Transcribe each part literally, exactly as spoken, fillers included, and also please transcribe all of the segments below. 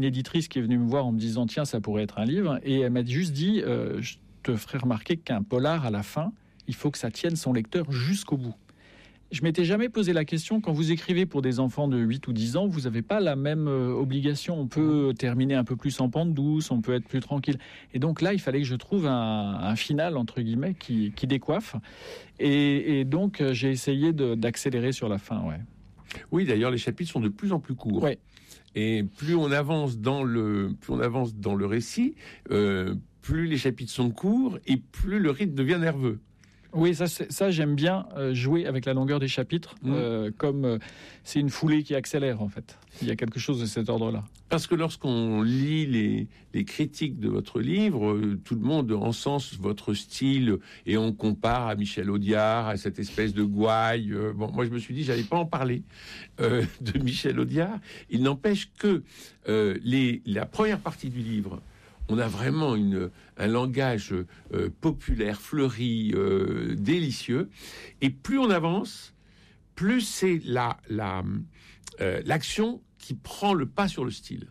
éditrice qui est venue me voir en me disant tiens, ça pourrait être un livre, et elle m'a juste dit euh, je te ferai remarquer qu'un polar, à la fin, il faut que ça tienne son lecteur jusqu'au bout. Je m'étais jamais posé la question, quand vous écrivez pour des enfants de huit ou dix ans, vous n'avez pas la même euh, obligation. On peut terminer un peu plus en pente douce, on peut être plus tranquille. Et donc là, il fallait que je trouve un, un final, entre guillemets, qui, qui décoiffe. Et, et donc, j'ai essayé de, d'accélérer sur la fin, ouais. Oui, d'ailleurs, les chapitres sont de plus en plus courts. Ouais. Et plus on avance dans le, plus on avance dans le récit, euh, plus les chapitres sont courts et plus le rythme devient nerveux. Oui, ça, ça j'aime bien euh, jouer avec la longueur des chapitres, mmh. euh, comme euh, c'est une foulée qui accélère en fait. Il y a quelque chose de cet ordre-là. Parce que lorsqu'on lit les, les critiques de votre livre, euh, tout le monde encense votre style et on compare à Michel Audiard, à cette espèce de gouaille. Euh, bon, moi je me suis dit, j'allais pas en parler euh, de Michel Audiard. Il n'empêche que euh, les, la première partie du livre, on a vraiment une, un langage euh, populaire, fleuri, euh, délicieux. Et plus on avance, plus c'est la, la, euh, l'action qui prend le pas sur le style.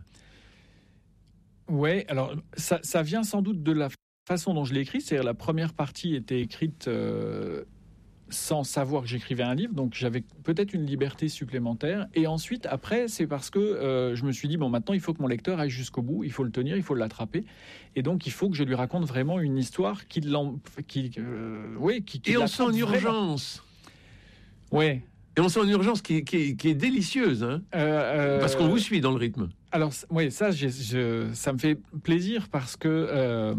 Ouais, alors ça, ça vient sans doute de la façon dont je l'ai écrit. C'est-à-dire la première partie était écrite euh, sans savoir que j'écrivais un livre, donc j'avais peut-être une liberté supplémentaire. Et ensuite, après, c'est parce que euh, je me suis dit, bon, maintenant, il faut que mon lecteur aille jusqu'au bout, il faut le tenir, il faut l'attraper. Et donc, il faut que je lui raconte vraiment une histoire qui... qui, euh, oui, qui, qui Et on sent une urgence. Oui. Et on sent une urgence qui est, qui est, qui est délicieuse, hein, euh, euh, parce qu'on vous suit dans le rythme. Alors, oui, ça, j'ai, je, ça me fait plaisir parce que, euh,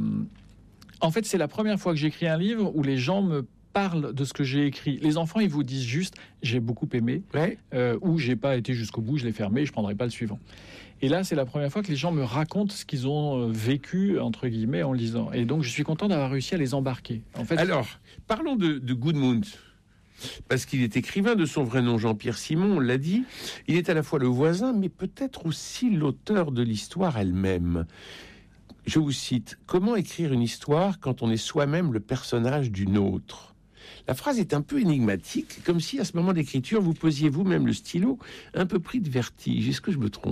en fait, c'est la première fois que j'écris un livre où les gens me parlent de ce que j'ai écrit. Les enfants, ils vous disent juste « j'ai beaucoup aimé ouais. » euh, ou « j'ai pas été jusqu'au bout, je l'ai fermé, je prendrai pas le suivant ». Et là, c'est la première fois que les gens me racontent ce qu'ils ont vécu, entre guillemets, en lisant. Et donc, je suis content d'avoir réussi à les embarquer. En fait, alors, parlons de, de Gudmund. Parce qu'il est écrivain de son vrai nom, Jean-Pierre Simon, on l'a dit. Il est à la fois le voisin, mais peut-être aussi l'auteur de l'histoire elle-même. Je vous cite, « Comment écrire une histoire quand on est soi-même le personnage d'une autre ?» La phrase est un peu énigmatique, comme si à ce moment d'écriture, vous posiez vous-même le stylo, un peu pris de vertige. Est-ce que je me trompe ?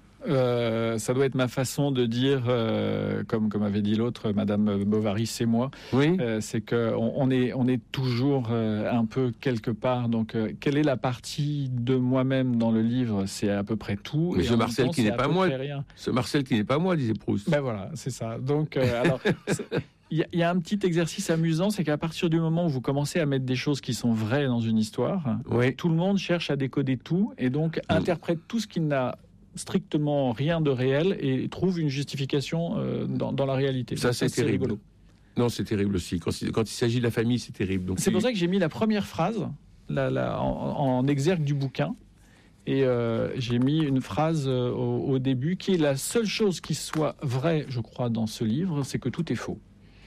Euh, ça doit être ma façon de dire, euh, comme comme avait dit l'autre, Madame Bovary, c'est moi. Oui. Euh, c'est que on, on est on est toujours euh, un peu quelque part. Donc, euh, quelle est la partie de moi-même dans le livre ? C'est à peu près tout. Mais et ce Marcel temps, qui n'est pas moi. Rien. Ce Marcel qui n'est pas moi, disait Proust. Ben voilà, c'est ça. Donc, euh, alors. Il y, y a un petit exercice amusant, c'est qu'à partir du moment où vous commencez à mettre des choses qui sont vraies dans une histoire, oui. tout le monde cherche à décoder tout et donc mmh. interprète tout ce qui n'a strictement rien de réel et trouve une justification euh, dans, dans la réalité. Ça, donc, c'est, ça, c'est terrible. rigolo. Non, c'est terrible aussi. Quand, quand il s'agit de la famille, c'est terrible. Donc, c'est il... pour ça que j'ai mis la première phrase la, la, en, en exergue du bouquin. Et euh, j'ai mis une phrase euh, au, au début qui est la seule chose qui soit vraie, je crois, dans ce livre, c'est que tout est faux.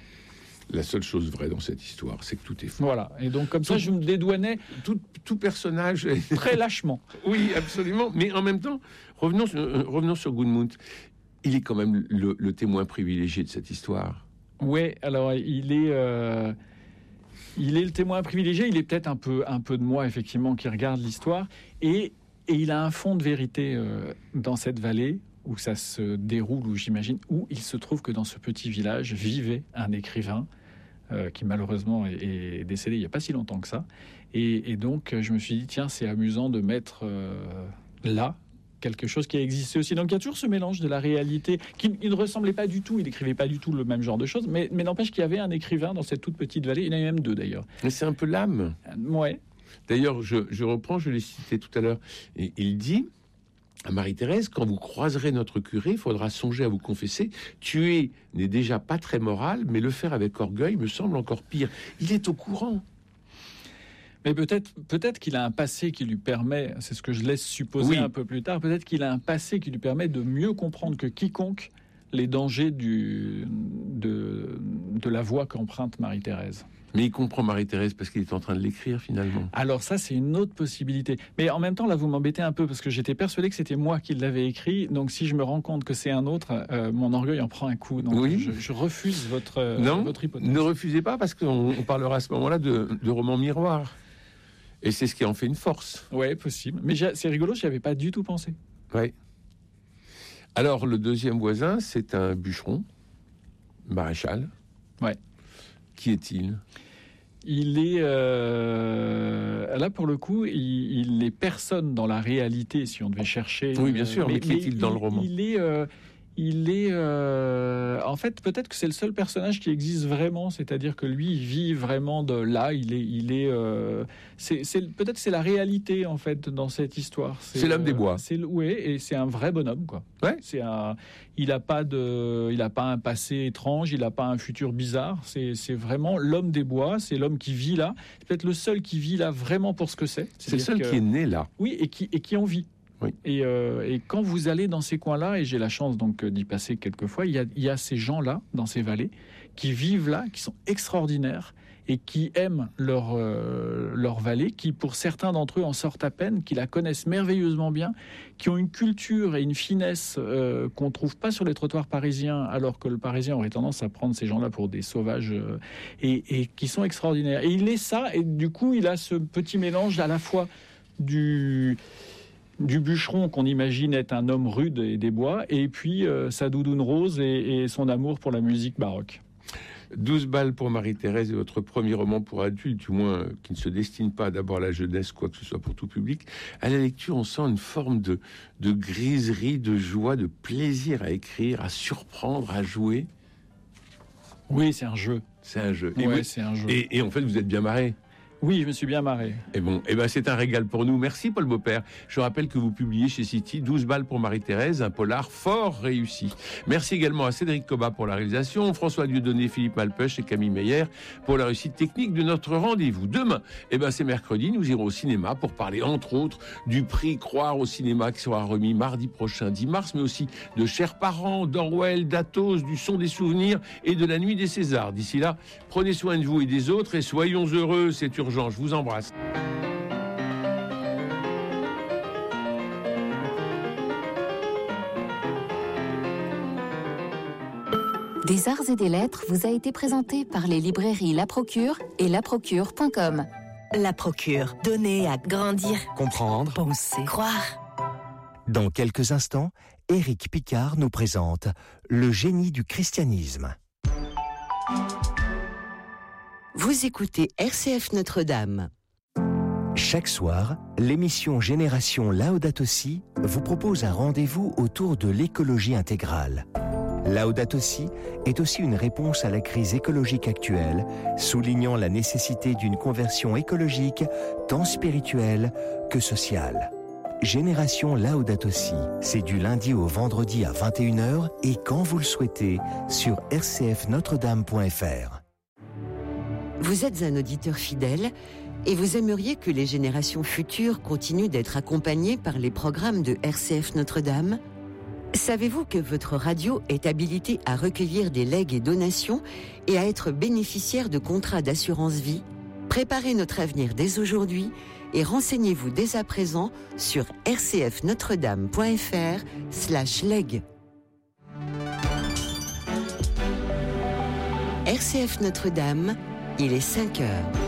La seule chose vraie dans cette histoire, c'est que tout est faux. Voilà. Et donc, comme tout, ça, je me dédouanais tout, tout personnage est... très lâchement. Oui, absolument. Mais en même temps, revenons, euh, revenons sur Gudmund. Il est quand même le, le témoin privilégié de cette histoire. Oui, alors il est... Euh... Il est le témoin privilégié, il est peut-être un peu, un peu de moi, effectivement, qui regarde l'histoire. Et, et il a un fond de vérité euh, dans cette vallée où ça se déroule, où j'imagine, où il se trouve que dans ce petit village vivait un écrivain euh, qui malheureusement est, est décédé il n'y a pas si longtemps que ça. Et, et donc, je me suis dit, tiens, c'est amusant de mettre euh, là quelque chose qui a existé aussi. Donc il y a toujours ce mélange de la réalité qui il ne ressemblait pas du tout, il n'écrivait pas du tout le même genre de choses, mais, mais n'empêche qu'il y avait un écrivain dans cette toute petite vallée, il y en a même deux d'ailleurs. Mais c'est un peu l'âme. Ouais. D'ailleurs, je, je reprends, je l'ai cité tout à l'heure, et il dit à Marie-Thérèse, quand vous croiserez notre curé, il faudra songer à vous confesser. Tuer n'est déjà pas très moral, mais le faire avec orgueil me semble encore pire. Il est au courant. Mais peut-être, peut-être qu'il a un passé qui lui permet, c'est ce que je laisse supposer oui. un peu plus tard, peut-être qu'il a un passé qui lui permet de mieux comprendre que quiconque les dangers du, de, de la voie qu'emprunte Marie-Thérèse. Mais il comprend Marie-Thérèse parce qu'il est en train de l'écrire finalement. Alors ça, c'est une autre possibilité. Mais en même temps, là, vous m'embêtez un peu parce que j'étais persuadé que c'était moi qui l'avais écrit. Donc si je me rends compte que c'est un autre, euh, mon orgueil en prend un coup. Donc oui. je, je refuse votre, euh, non, votre hypothèse. Ne refusez pas parce qu'on on parlera à ce moment-là de, de romans miroirs. Et c'est ce qui en fait une force. Ouais, possible. Mais c'est rigolo, j'y avais pas du tout pensé. Ouais. Alors, le deuxième voisin, c'est un bûcheron, maréchal. Ouais. Qui est-il ? Il est... Euh, là, pour le coup, il, il est personne dans la réalité, si on devait chercher... Oui, bien sûr, euh, mais, mais qui est-il mais dans il, le roman ? Il est... Euh, Il est, euh, en fait, peut-être que c'est le seul personnage qui existe vraiment, c'est-à-dire que lui, il vit vraiment de là. Il est, il est, euh, c'est, c'est peut-être c'est la réalité en fait dans cette histoire. C'est, c'est l'homme des bois. Euh, c'est oui, et c'est un vrai bonhomme quoi. Ouais. C'est un, il a pas de, il a pas un passé étrange, il a pas un futur bizarre. C'est, c'est vraiment l'homme des bois. C'est l'homme qui vit là. C'est peut-être le seul qui vit là vraiment pour ce que c'est. C'est le seul que, qui est né là. Oui, et qui et qui en vit. Oui. Et, euh, et quand vous allez dans ces coins-là, et j'ai la chance donc d'y passer quelques fois, il y a, il y a ces gens-là, dans ces vallées, qui vivent là, qui sont extraordinaires et qui aiment leur, euh, leur vallée, qui pour certains d'entre eux en sortent à peine, qui la connaissent merveilleusement bien, qui ont une culture et une finesse euh, qu'on ne trouve pas sur les trottoirs parisiens, alors que le Parisien aurait tendance à prendre ces gens-là pour des sauvages, euh, et, et qui sont extraordinaires. Et il est ça, et du coup il a ce petit mélange à la fois du... du bûcheron qu'on imagine être un homme rude et des bois, et puis euh, sa doudoune rose et, et son amour pour la musique baroque. douze balles pour Marie-Thérèse est votre premier roman pour adultes, du moins euh, qui ne se destine pas d'abord à la jeunesse, quoi que ce soit pour tout public. À la lecture, on sent une forme de, de griserie, de joie, de plaisir à écrire, à surprendre, à jouer. Oui, c'est un jeu. C'est un jeu. Et, et, ouais, oui, c'est un jeu. Et, et en fait, vous êtes bien marré. Oui, je me suis bien marré. Et bon, et ben c'est un régal pour nous. Merci Paul Beaupère. Je rappelle que vous publiez chez City douze balles pour Marie-Thérèse, un polar fort réussi. Merci également à Cédric Cobat pour la réalisation, François Dieudonné, Philippe Malpeuch et Camille Meyer pour la réussite technique de notre rendez-vous. Demain, et ben c'est mercredi, nous irons au cinéma pour parler entre autres du prix Croire au cinéma qui sera remis mardi prochain, dix mars, mais aussi de Chers parents, d'Orwell, d'Athos, du Son des souvenirs et de La nuit des Césars. D'ici là, prenez soin de vous et des autres et soyons heureux, c'est urgent. Je vous embrasse. Des arts et des lettres vous a été présenté par les librairies La Procure et la procure point com. La Procure, donner à grandir, comprendre, penser, croire. Dans quelques instants, Éric Picard nous présente Le génie du christianisme. Vous écoutez R C F Notre-Dame. Chaque soir, l'émission Génération Laudato Si vous propose un rendez-vous autour de l'écologie intégrale. Laudato Si est aussi une réponse à la crise écologique actuelle, soulignant la nécessité d'une conversion écologique tant spirituelle que sociale. Génération Laudato Si, c'est du lundi au vendredi à vingt et une heures et quand vous le souhaitez sur r c f notre dame point f r. Vous êtes un auditeur fidèle et vous aimeriez que les générations futures continuent d'être accompagnées par les programmes de R C F Notre-Dame ? Savez-vous que votre radio est habilitée à recueillir des legs et donations et à être bénéficiaire de contrats d'assurance vie ? Préparez notre avenir dès aujourd'hui et renseignez-vous dès à présent sur r c f notre dame point f r slash leg. R C F Notre-Dame, il est cinq heures.